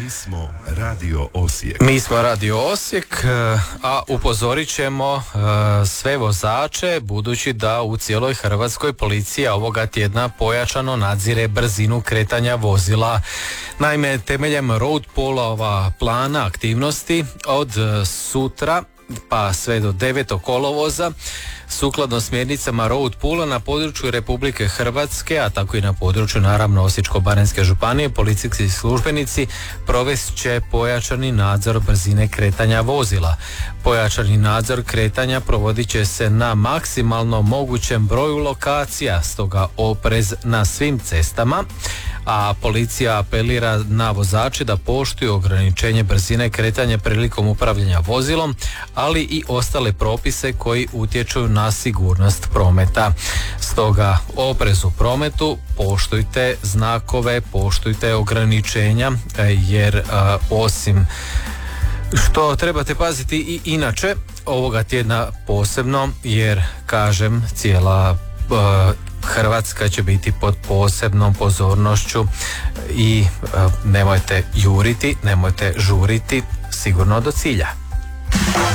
Mi smo Radio Osijek, a upozorit ćemo sve vozače, budući da u cijeloj Hrvatskoj policija ovoga tjedna pojačano nadzire brzinu kretanja vozila. Naime, temeljem road polova plana aktivnosti od sutra pa sve do 9. kolovoza, sukladno smjernicama road poola na području Republike Hrvatske, a tako i na području naravno Osječko-baranjske županije, policijski službenici provest će pojačani nadzor brzine kretanja vozila. Pojačani nadzor kretanja provodit će se na maksimalno mogućem broju lokacija, stoga oprez na svim cestama, a policija apelira na vozače da poštuju ograničenje brzine kretanja prilikom upravljanja vozilom, ali i ostale propise koji utječu na sigurnost prometa. Stoga oprez u prometu, poštujte znakove, poštujte ograničenja, jer osim što trebate paziti i inače ovoga tjedna posebno, jer kažem, cijela Hrvatska će biti pod posebnom pozornošću i nemojte juriti, nemojte žuriti sigurno do cilja.